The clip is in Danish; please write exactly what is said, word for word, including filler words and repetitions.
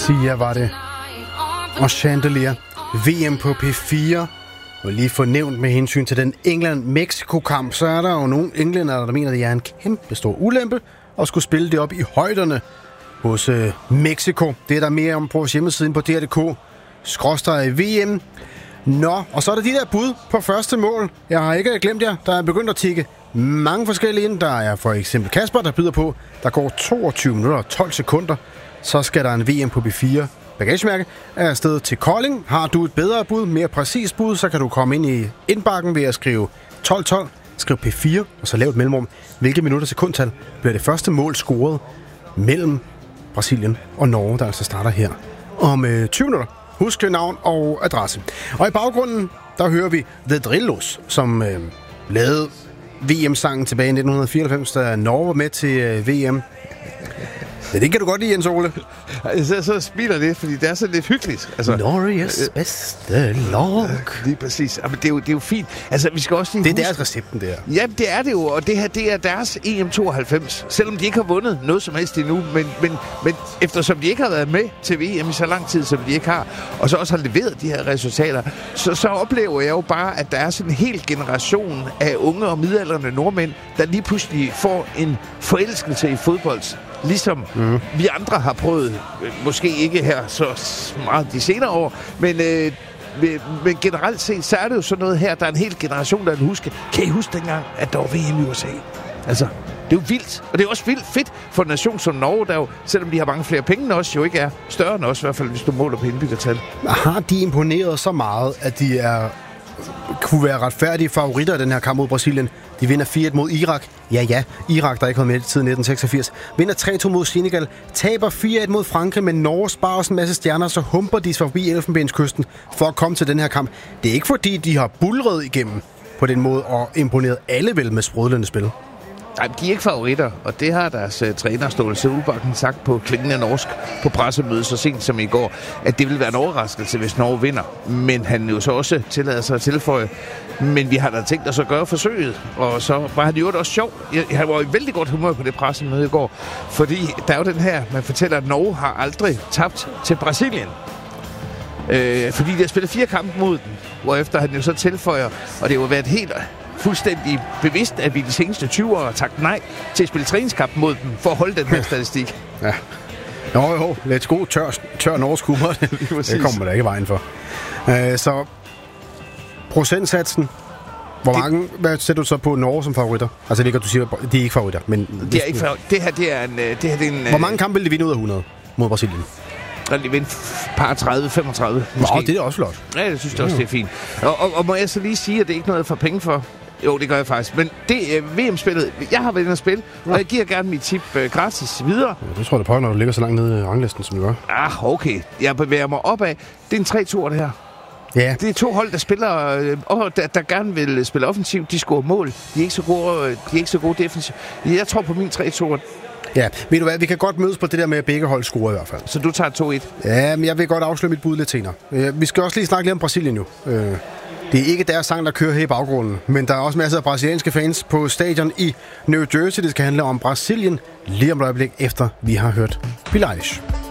Sia var det. Og Chandelier. V M på P fire. Og lige få nævnt med hensyn til den England-Mexico-kamp, så er der jo nogle englændere, der mener, at det er en kæmpe stor ulempe at skulle spille det op i højderne hos øh, Mexico. Det er der mere om på vores hjemmesiden på D R punktum d k. Skråstreg V M. Nå, og så er der de der bud på første mål. Jeg har ikke glemt jer, der er begyndt at tikke mange forskellige ind. Der er for eksempel Kasper, der byder på, der går toogtyve minutter og tolv sekunder. Så skal der en V M på P fire bagagemærke er afsted til Kolding. Har du et bedre bud, mere præcis bud, så kan du komme ind i indbakken ved at skrive tolv tolv, skriv P fire, og så lav et mellemrum. Hvilke minutter sekundtal bliver det første mål scoret mellem Brasilien og Norge, der altså starter her om øh, tyve minutter. Husk navn og adresse. Og i baggrunden, der hører vi The Drillos, som øh, lavede V M-sangen tilbage i nitten fireoghalvfems, da Norge var med til øh, V M. Ja, det kan du godt lide, Jens Ole. Så, så smiler det, fordi det er så lidt hyggeligt. Altså, Norges øh, bedste log. Lige præcis. Men det er, jo, det er jo fint. Altså, vi skal også lige det er huske, deres recepten, det her. Ja, det er det jo, og det her, det er deres E M tooghalvfems. Selvom de ikke har vundet noget som helst endnu, men, men, men eftersom de ikke har været med til V M i så lang tid, som de ikke har, og så også har leveret de her resultater, så, så oplever jeg jo bare, at der er sådan en hel generation af unge og midaldrende nordmænd, der lige pludselig får en forelskelse i fodbold. Ligesom mm. vi andre har prøvet, måske ikke her så meget de senere år, men, øh, men generelt set, så er det jo sådan noget her, der er en hel generation, der vil huske. Kan I huske dengang, at der var V M i U S A? Altså, det er jo vildt, og det er også vildt fedt for en nation som Norge, der jo, selvom de har mange flere penge end os, jo ikke er større end os, i hvert fald hvis du måler på indbyggertal. Har de imponeret så meget, at de er kunne være retfærdige favoritter i den her kamp mod Brasilien? De vinder fire et mod Irak. Ja, ja. Irak, der ikke har med siden nitten seksogfirs. Vinder tre to mod Senegal. Taber fire et mod Frankrig, men Norge sparer også en masse stjerner, så humper de forbi Elfenbenskysten for at komme til den her kamp. Det er ikke fordi, de har bulret igennem på den måde og imponeret alle vel med sprudlende spil. Nej, de er ikke favoritter, og det har deres uh, træner Ståle Solbakken sagt på klingende norsk på pressemødet så sent som i går, at det vil være en overraskelse, hvis Norge vinder. Men han jo så også tillader sig at tilføje, men vi har da tænkt os at gøre forsøget, og så var han jo også sjov. Han var i vældig godt humør på det pressemøde i går, fordi der er jo den her, man fortæller, at Norge har aldrig tabt til Brasilien. Øh, fordi de har spillet fire kampe mod den, hvorefter han jo så tilføjer, og det har jo været helt fuldstændig bevidst, at vi de seneste tyve år har sagt nej til at spille træningskamp mod dem, for at holde den her statistik. Ja. Nå jo, lidt god tør, tør norsk humor. Det kommer der ikke vejen for. Uh, så procentsatsen, hvor det, mange, hvad sætter du så på Norge som favoritter? Altså det kan du siger, de er ikke favoritter, men det er ikke favoritter. Det her, det er en, det her, det er en. Hvor mange kampe vil de vinde ud af hundrede mod Brasilien? Og de vinder par tredive femogtredive. Nå, det er da også flot. Ja, det synes jeg også, det er fint. Og, og, og må jeg så lige sige, at det er ikke noget, jeg får penge for? Jo, det gør jeg faktisk. Men det uh, V M-spillet, jeg har været inde at spille, ja. Og jeg giver gerne mit tip uh, gratis videre. Ja, det tror jeg, det prøver, når du ligger så langt nede i ranglisten, som du gør. Ah, okay. Jeg bevæger mig opad. Det er en tre to, det her. Ja. Det er to hold, der spiller, øh, der, der gerne vil spille offensivt. De scorer mål. De er ikke så gode, de er ikke så gode defensivt. Jeg tror på min tre to. Ja, ved du hvad, vi kan godt mødes på det der med, at begge hold scorer i hvert fald. Så du tager to et? Ja, men jeg vil godt afsløre mit bud lidt senere. Vi skal også lige snakke lidt om Brasilien nu. Det er ikke deres sang, der kører her i baggrunden, men der er også masser af brasilianske fans på stadion i New Jersey. Det skal handle om Brasilien lige om et øjeblik, efter vi har hørt Billie Eilish.